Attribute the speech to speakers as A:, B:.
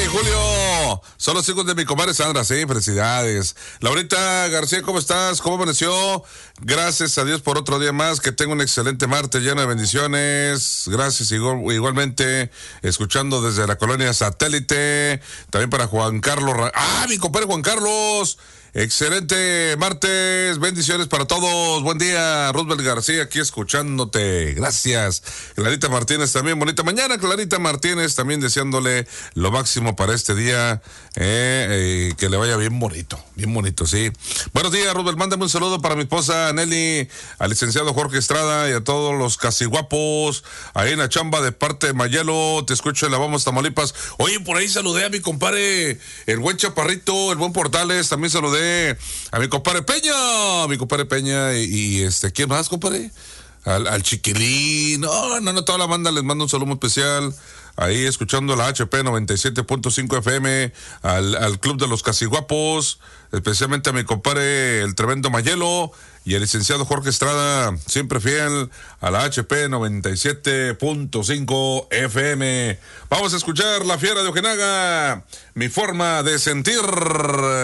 A: Julio. Son los hijos de mi comadre Sandra, sí, felicidades. Laurita García, ¿cómo estás? ¿Cómo amaneció? Gracias a Dios por otro día más, que tenga un excelente martes lleno de bendiciones. Gracias igualmente, escuchando desde la colonia Satélite. También para Juan Carlos. Mi compadre Juan Carlos. Excelente martes, bendiciones para todos. Buen día, Roosevelt García, aquí escuchándote. Gracias. Clarita Martínez también, bonita mañana. Clarita Martínez también deseándole lo máximo para este día. Que le vaya bien bonito, sí. Buenos días, Roosevelt. Mándame un saludo para mi esposa Nelly, al licenciado Jorge Estrada y a todos los casi guapos ahí en la chamba de parte de Mayelo. Te escucho en La Vamos, Tamaulipas. Oye, por ahí saludé a mi compadre, el buen Chaparrito, el buen Portales. También saludé a mi compadre Peña, y ¿quién más, compadre? Al Chiquilín, no, toda la banda les mando un saludo muy especial, ahí escuchando la HP 97.5 FM, al Club de los Casiguapos, especialmente a mi compadre, el tremendo Mayelo, y el licenciado Jorge Estrada, siempre fiel a la HP 97.5 FM. Vamos a escuchar La Fiera de Ojinaga, mi forma de sentir.